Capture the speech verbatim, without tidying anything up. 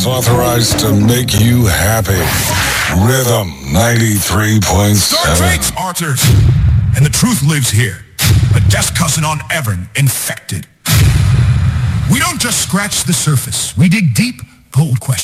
Authorized to make you happy. Rhythm ninety-three point seven. Star Trek's Arthur. And the truth lives here. A death cousin on Evern, infected. We don't just scratch the surface. We dig deep. Cold question.